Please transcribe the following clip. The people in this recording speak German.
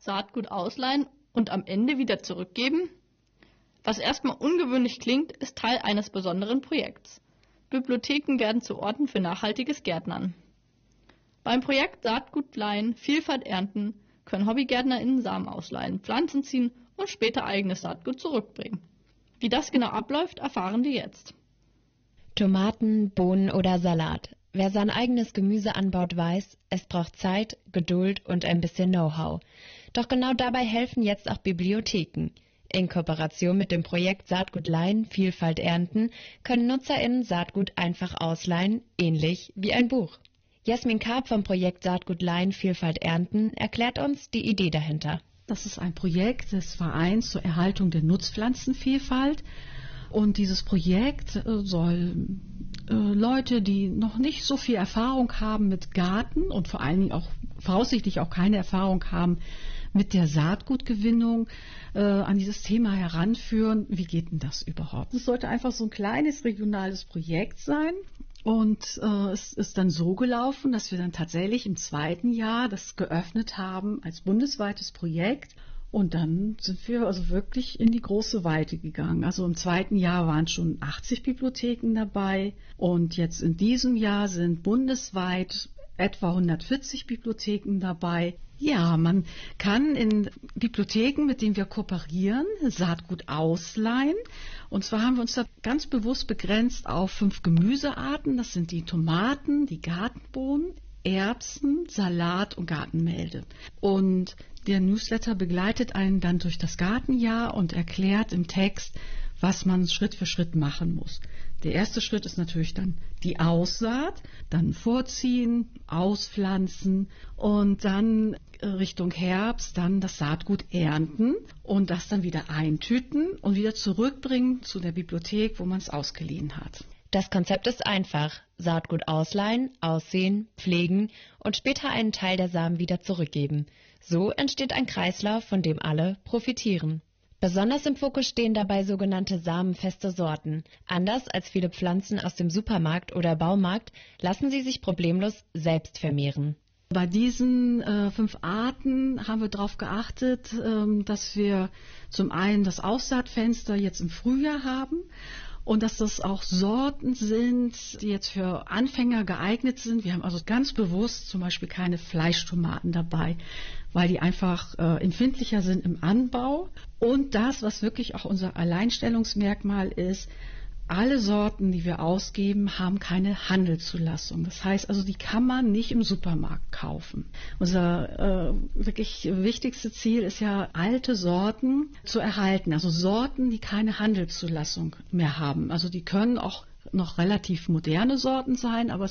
Saatgut ausleihen und am Ende wieder zurückgeben? Was erstmal ungewöhnlich klingt, ist Teil eines besonderen Projekts. Bibliotheken werden zu Orten für nachhaltiges Gärtnern. Beim Projekt Saatgut leihen, Vielfalt ernten können HobbygärtnerInnen Samen ausleihen, Pflanzen ziehen und später eigenes Saatgut zurückbringen. Wie das genau abläuft, erfahren wir jetzt. Tomaten, Bohnen oder Salat. Wer sein eigenes Gemüse anbaut, weiß, es braucht Zeit, Geduld und ein bisschen Know-how. Doch genau dabei helfen jetzt auch Bibliotheken. In Kooperation mit dem Projekt Saatgut leihen, Vielfalt ernten können NutzerInnen Saatgut einfach ausleihen, ähnlich wie ein Buch. Jasmin Karp vom Projekt Saatgut leihen, Vielfalt ernten erklärt uns die Idee dahinter. Das ist ein Projekt des Vereins zur Erhaltung der Nutzpflanzenvielfalt. Und dieses Projekt soll Leute, die noch nicht so viel Erfahrung haben mit Garten und vor allen Dingen auch voraussichtlich auch keine Erfahrung haben mit der Saatgutgewinnung, an dieses Thema heranführen. Wie geht denn das überhaupt? Es sollte einfach so ein kleines regionales Projekt sein. Und es ist dann so gelaufen, dass wir dann tatsächlich im 2. Jahr das geöffnet haben als bundesweites Projekt. Und dann sind wir also wirklich in die große Weite gegangen. Also im 2. Jahr waren schon 80 Bibliotheken dabei. Und jetzt in diesem Jahr sind bundesweit etwa 140 Bibliotheken dabei. Ja, man kann in Bibliotheken, mit denen wir kooperieren, Saatgut ausleihen. Und zwar haben wir uns da ganz bewusst begrenzt auf 5 Gemüsearten. Das sind die Tomaten, die Gartenbohnen, Erbsen, Salat und Gartenmelde. Und der Newsletter begleitet einen dann durch das Gartenjahr und erklärt im Text, was man Schritt für Schritt machen muss. Der erste Schritt ist natürlich dann die Aussaat, dann vorziehen, auspflanzen und dann Richtung Herbst dann das Saatgut ernten und das dann wieder eintüten und wieder zurückbringen zu der Bibliothek, wo man es ausgeliehen hat. Das Konzept ist einfach. Saatgut ausleihen, aussehen, pflegen und später einen Teil der Samen wieder zurückgeben. So entsteht ein Kreislauf, von dem alle profitieren. Besonders im Fokus stehen dabei sogenannte samenfeste Sorten. Anders als viele Pflanzen aus dem Supermarkt oder Baumarkt lassen sie sich problemlos selbst vermehren. Bei diesen 5 Arten haben wir darauf geachtet, dass wir zum einen das Aussaatfenster jetzt im Frühjahr haben und dass das auch Sorten sind, die jetzt für Anfänger geeignet sind. Wir haben also ganz bewusst zum Beispiel keine Fleischtomaten dabei, weil die einfach empfindlicher sind im Anbau. Und das, was wirklich auch unser Alleinstellungsmerkmal ist, alle Sorten, die wir ausgeben, haben keine Handelszulassung. Das heißt also, die kann man nicht im Supermarkt kaufen. Unser wirklich wichtigste Ziel ist ja, alte Sorten zu erhalten. Also Sorten, die keine Handelszulassung mehr haben. Also die können auch noch relativ moderne Sorten sein, aber